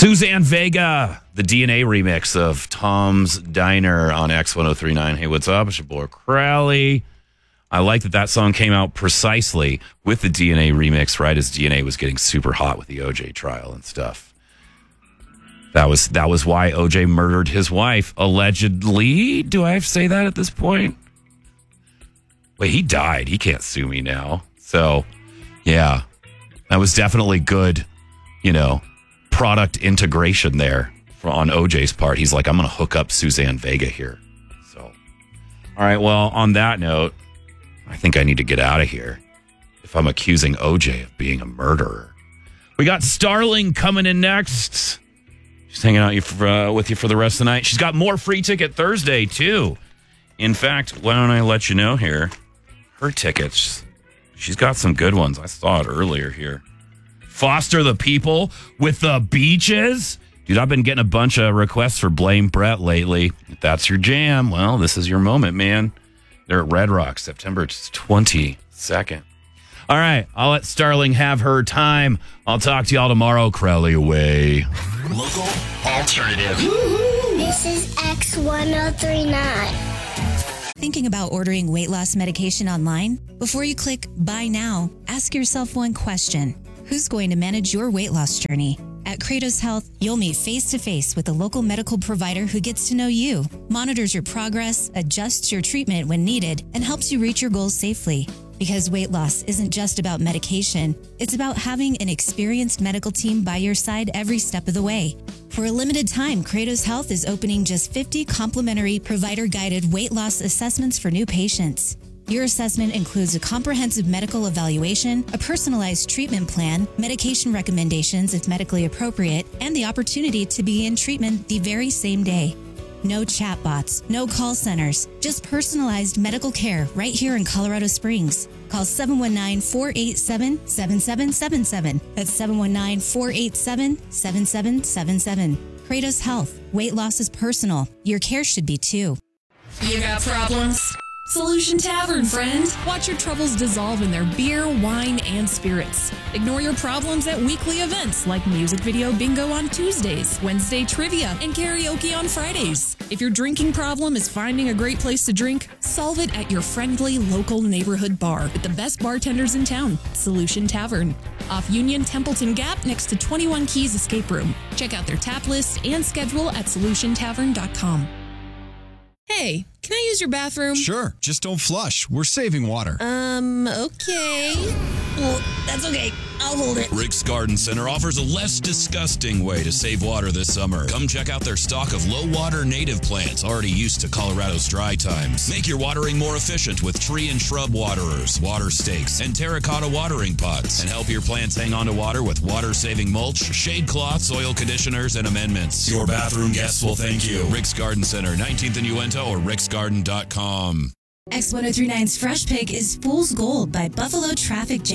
Suzanne Vega, the DNA remix of Tom's Diner on X1039. Hey, what's up? It's your boy Crowley. I like that song came out precisely with the DNA remix, right as DNA was getting super hot with the OJ trial and stuff. That was why OJ murdered his wife, allegedly. Do I have to say that at this point? Wait, he died. He can't sue me now. So, yeah, that was definitely good, product integration there on OJ's part. He's like, I'm going to hook up Suzanne Vega here. So, all right, well, on that note, I think I need to get out of here if I'm accusing OJ of being a murderer. We got Starling coming in next. She's hanging out with you for the rest of the night. She's got more Free Ticket Thursday, too. In fact, why don't I let you know here? Her tickets, she's got some good ones. I saw it earlier here. Foster the People with the Beaches. Dude, I've been getting a bunch of requests for Blame Brett lately. If that's your jam, well, this is your moment, man. They're at Red Rock, September 22nd. All right, I'll let Starling have her time. I'll talk to y'all tomorrow. Crowley away. Local alternative. This is X1039. Thinking about ordering weight loss medication online? Before you click Buy Now, ask yourself one question. Who's going to manage your weight loss journey? At Kratos Health, you'll meet face-to-face with a local medical provider who gets to know you, monitors your progress, adjusts your treatment when needed, and helps you reach your goals safely. Because weight loss isn't just about medication, it's about having an experienced medical team by your side every step of the way. For a limited time, Kratos Health is opening just 50 complimentary provider-guided weight loss assessments for new patients. Your assessment includes a comprehensive medical evaluation, a personalized treatment plan, medication recommendations if medically appropriate, and the opportunity to begin treatment the very same day. No chatbots, no call centers, just personalized medical care right here in Colorado Springs. Call 719-487-7777. That's 719-487-7777. Kratos Health. Weight loss is personal. Your care should be too. You got problems? Solution Tavern, friend. Watch your troubles dissolve in their beer, wine, and spirits. Ignore your problems at weekly events like music video bingo on Tuesdays, Wednesday trivia, and karaoke on Fridays. If your drinking problem is finding a great place to drink, solve it at your friendly local neighborhood bar with the best bartenders in town, Solution Tavern. Off Union Templeton Gap next to 21 Keys Escape Room. Check out their tap list and schedule at solutiontavern.com. Hey, can I use your bathroom? Sure, just don't flush. We're saving water. Okay. Well, that's okay. I'll hold it. Rick's Garden Center offers a less disgusting way to save water this summer. Come check out their stock of low-water native plants already used to Colorado's dry times. Make your watering more efficient with tree and shrub waterers, water stakes, and terracotta watering pots. And help your plants hang on to water with water-saving mulch, shade cloths, soil conditioners, and amendments. Your bathroom guests will thank you. Rick's Garden Center, 19th and Uinta, or ricksgarden.com. X1039's Fresh Pick is Fool's Gold by Buffalo Traffic Jam.